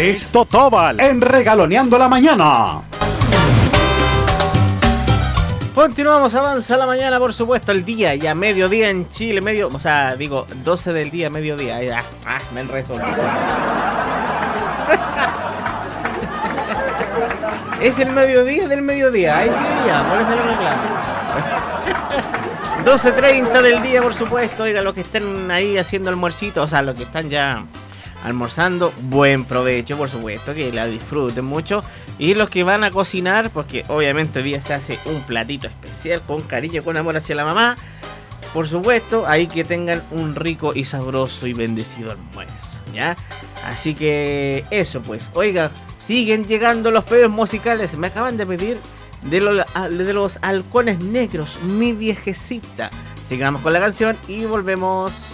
es Totóbal en Regaloneando la Mañana. Continuamos, avanza la mañana, por supuesto, el día, ya mediodía en Chile, 12 del día, mediodía, ya, me enredo. Es el mediodía del mediodía, ahí sí, ya, por eso lo reclamo. 12:30 del día, por supuesto, oiga, los que estén ahí haciendo almuercito, o sea, los que están ya almorzando, buen provecho, por supuesto, que la disfruten mucho. Y los que van a cocinar, porque obviamente hoy día se hace un platito especial, con cariño, con amor hacia la mamá, por supuesto, ahí que tengan un rico y sabroso y bendecido almuerzo, ¿ya? Así que eso pues, oiga, siguen llegando los pedidos musicales, me acaban de pedir de los Halcones Negros, Mi Viejecita. Sigamos con la canción y volvemos.